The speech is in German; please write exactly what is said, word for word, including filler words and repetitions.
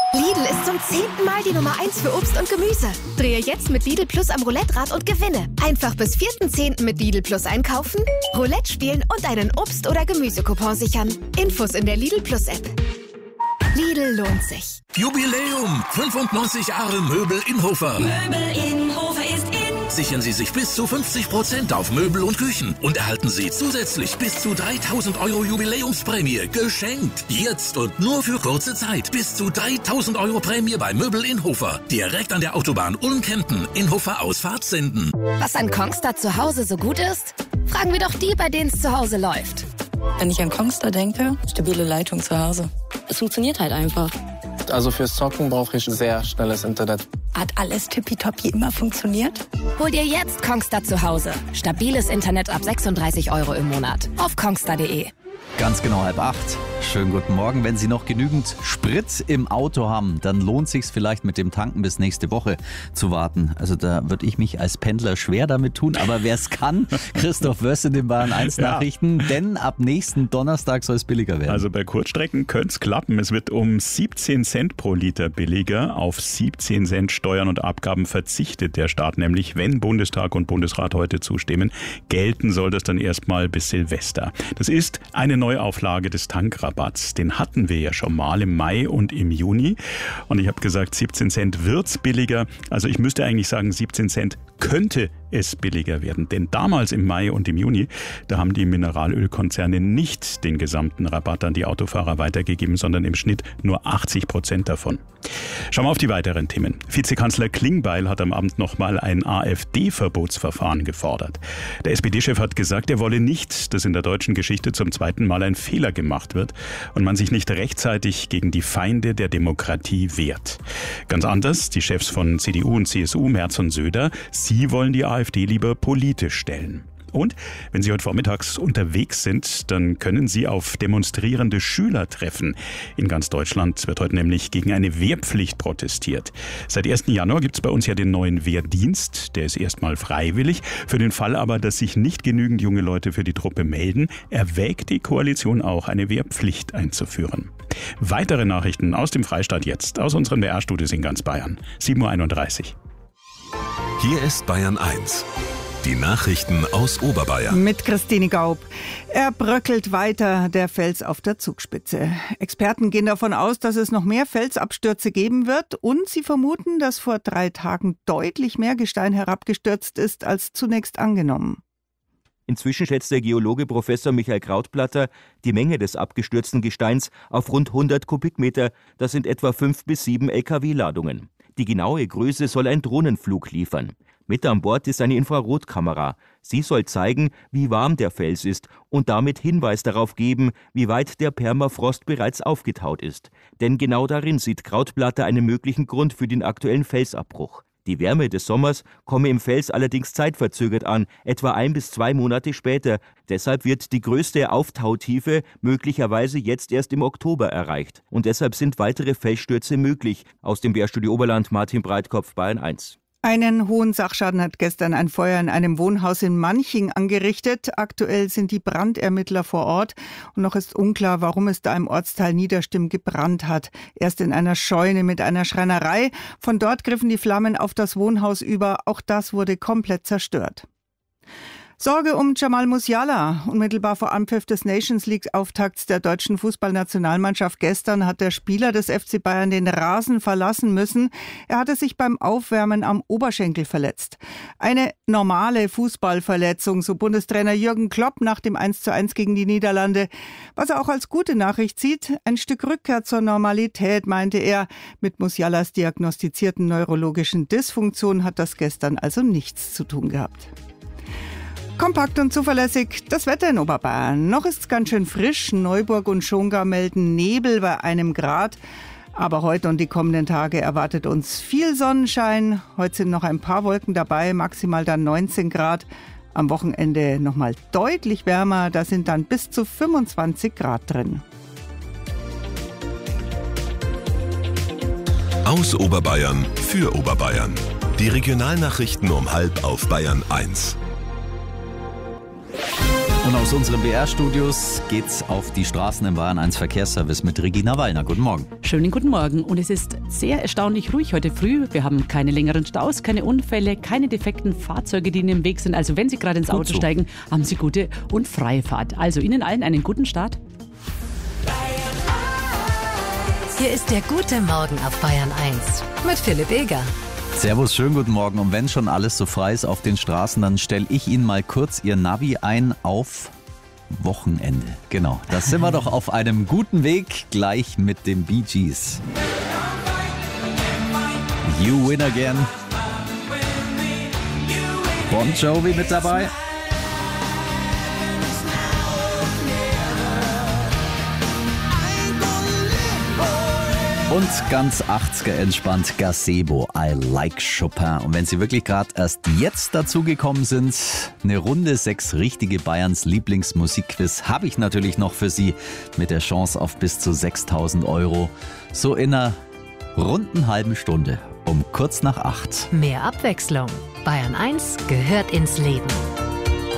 Lidl ist zum zehnten Mal die Nummer eins für Obst und Gemüse. Drehe jetzt mit Lidl Plus am Roulette-Rad und gewinne. Einfach bis vierten zehnten mit Lidl Plus einkaufen, Roulette spielen und einen Obst- oder Gemüsecoupon sichern. Infos in der Lidl Plus App. Lidl lohnt sich. Jubiläum! fünfundneunzig Jahre Möbel Inhofer. Möbel Inhofer ist in. Sichern Sie sich bis zu fünfzig Prozent auf Möbel und Küchen und erhalten Sie zusätzlich bis zu dreitausend Euro Jubiläumsprämie geschenkt. Jetzt und nur für kurze Zeit. Bis zu dreitausend Euro Prämie bei Möbel Inhofer. Direkt an der Autobahn Ulm-Kempten. Inhofer Ausfahrt Senden. Was an Kongstar zu Hause so gut ist? Fragen wir doch die, bei denen es zu Hause läuft. Wenn ich an Kongstar denke, stabile Leitung zu Hause. Es funktioniert halt einfach. Also fürs Zocken brauche ich sehr schnelles Internet. Hat alles tippitoppi immer funktioniert? Hol dir jetzt Kongstar zu Hause. Stabiles Internet ab sechsunddreißig Euro im Monat. Auf kongstar punkt de. Ganz genau halb acht. Schönen guten Morgen. Wenn Sie noch genügend Sprit im Auto haben, dann lohnt sich's vielleicht mit dem Tanken bis nächste Woche zu warten. Also da würde ich mich als Pendler schwer damit tun. Aber wer es kann, Christoph Wöss in den Bayern eins Nachrichten. Ja. Denn ab nächsten Donnerstag soll es billiger werden. Also bei Kurzstrecken könnte es klappen. Es wird um siebzehn Cent pro Liter billiger. Auf siebzehn Cent Steuern und Abgaben verzichtet der Staat nämlich, wenn Bundestag und Bundesrat heute zustimmen. Gelten soll das dann erstmal bis Silvester. Das ist eine Neuauflage des Tankrabatts. Den hatten wir ja schon mal im Mai und im Juni. Und ich habe gesagt, siebzehn Cent wird's billiger. Also ich müsste eigentlich sagen, siebzehn Cent könnte es billiger werden. Denn damals im Mai und im Juni, da haben die Mineralölkonzerne nicht den gesamten Rabatt an die Autofahrer weitergegeben, sondern im Schnitt nur achtzig Prozent davon. Schauen wir auf die weiteren Themen. Vizekanzler Klingbeil hat am Abend nochmal ein AfD-Verbotsverfahren gefordert. Der S P D-Chef hat gesagt, er wolle nicht, dass in der deutschen Geschichte zum zweiten Mal ein Fehler gemacht wird und man sich nicht rechtzeitig gegen die Feinde der Demokratie wehrt. Ganz anders die Chefs von C D U und C S U, Merz und Söder. Sie wollen die AfD lieber politisch stellen. Und wenn Sie heute vormittags unterwegs sind, dann können Sie auf demonstrierende Schüler treffen. In ganz Deutschland wird heute nämlich gegen eine Wehrpflicht protestiert. Seit ersten Januar gibt es bei uns ja den neuen Wehrdienst. Der ist erstmal freiwillig. Für den Fall aber, dass sich nicht genügend junge Leute für die Truppe melden, erwägt die Koalition auch, eine Wehrpflicht einzuführen. Weitere Nachrichten aus dem Freistaat jetzt, aus unseren B R-Studios in ganz Bayern. sieben Uhr einunddreißig. Hier ist Bayern eins. Die Nachrichten aus Oberbayern. Mit Christine Gaub. Er bröckelt weiter, der Fels auf der Zugspitze. Experten gehen davon aus, dass es noch mehr Felsabstürze geben wird. Und sie vermuten, dass vor drei Tagen deutlich mehr Gestein herabgestürzt ist, als zunächst angenommen. Inzwischen schätzt der Geologe Professor Michael Krautblatter die Menge des abgestürzten Gesteins auf rund hundert Kubikmeter. Das sind etwa fünf bis sieben L K W-Ladungen. Die genaue Größe soll ein Drohnenflug liefern. Mit an Bord ist eine Infrarotkamera. Sie soll zeigen, wie warm der Fels ist und damit Hinweis darauf geben, wie weit der Permafrost bereits aufgetaut ist. Denn genau darin sieht Krautblatter einen möglichen Grund für den aktuellen Felsabbruch. Die Wärme des Sommers komme im Fels allerdings zeitverzögert an, etwa ein bis zwei Monate später. Deshalb wird die größte Auftautiefe möglicherweise jetzt erst im Oktober erreicht. Und deshalb sind weitere Felsstürze möglich. Aus dem B R-Studio Oberland, Martin Breitkopf, Bayern eins. Einen hohen Sachschaden hat gestern ein Feuer in einem Wohnhaus in Manching angerichtet. Aktuell sind die Brandermittler vor Ort und noch ist unklar, warum es da im Ortsteil Niederstimm gebrannt hat. Erst in einer Scheune mit einer Schreinerei. Von dort griffen die Flammen auf das Wohnhaus über. Auch das wurde komplett zerstört. Sorge um Jamal Musiala. Unmittelbar vor Anpfiff des Nations League-Auftakts der deutschen Fußballnationalmannschaft gestern hat der Spieler des F C Bayern den Rasen verlassen müssen. Er hatte sich beim Aufwärmen am Oberschenkel verletzt. Eine normale Fußballverletzung, so Bundestrainer Jürgen Klopp nach dem eins zu eins gegen die Niederlande. Was er auch als gute Nachricht sieht, ein Stück Rückkehr zur Normalität, meinte er. Mit Musialas diagnostizierten neurologischen Dysfunktion hat das gestern also nichts zu tun gehabt. Kompakt und zuverlässig das Wetter in Oberbayern. Noch ist es ganz schön frisch. Neuburg und Schongau melden Nebel bei einem Grad. Aber heute und die kommenden Tage erwartet uns viel Sonnenschein. Heute sind noch ein paar Wolken dabei, maximal dann neunzehn Grad. Am Wochenende nochmal deutlich wärmer. Da sind dann bis zu fünfundzwanzig Grad drin. Aus Oberbayern für Oberbayern. Die Regionalnachrichten um halb auf Bayern eins. Und aus unseren B R-Studios geht's auf die Straßen im Bayern eins Verkehrsservice mit Regina Wallner. Guten Morgen. Schönen guten Morgen. Und es ist sehr erstaunlich ruhig heute früh. Wir haben keine längeren Staus, keine Unfälle, keine defekten Fahrzeuge, die Ihnen im Weg sind. Also wenn Sie gerade ins Gut Auto so. steigen, haben Sie gute und freie Fahrt. Also Ihnen allen einen guten Start. Hier ist der gute Morgen auf Bayern eins mit Philipp Eger. Servus, schönen guten Morgen. Und wenn schon alles so frei ist auf den Straßen, dann stelle ich Ihnen mal kurz Ihr Navi ein auf Wochenende. Genau, da sind wir doch auf einem guten Weg, gleich mit den Bee Gees. You Win Again. Bon Jovi mit dabei. Und ganz achtziger entspannt Gazebo, I Like Chopin. Und wenn Sie wirklich gerade erst jetzt dazugekommen sind, eine Runde sechs richtige Bayerns Lieblingsmusikquiz habe ich natürlich noch für Sie mit der Chance auf bis zu sechstausend Euro. So in einer runden halben Stunde um kurz nach acht. Mehr Abwechslung. Bayern eins gehört ins Leben.